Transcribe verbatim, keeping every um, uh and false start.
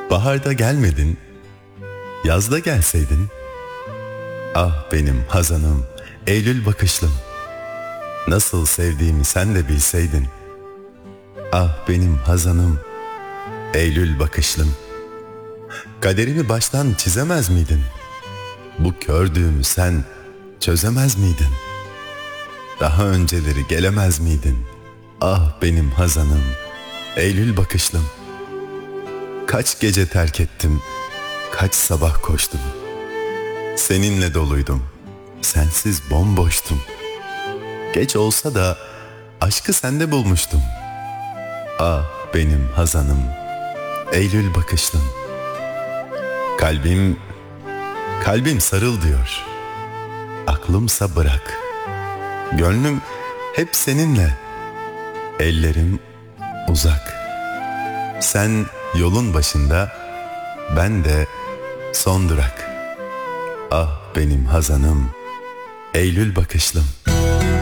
Baharda gelmedin, yazda gelseydin. Ah benim hazanım, Eylül bakışlım. Nasıl sevdiğimi sen de bilseydin. Ah benim hazanım, Eylül bakışlım. Kaderimi baştan çizemez miydin? Bu kördüğümü sen çözemez miydin? Daha önceleri gelemez miydin? Ah benim hazanım, Eylül bakışlım. Kaç gece terk ettim, kaç sabah koştum. Seninle doluydum, sensiz bomboştum. Geç olsa da aşkı sende bulmuştum. Ah benim hazanım, Eylül bakışlım. Kalbim, kalbim sarıl diyor. Aklımsa bırak. Gönlüm hep seninle. Ellerim uzak. Sen yolun başında, ben de son durak. Ah benim hazanım, Eylül bakışlım.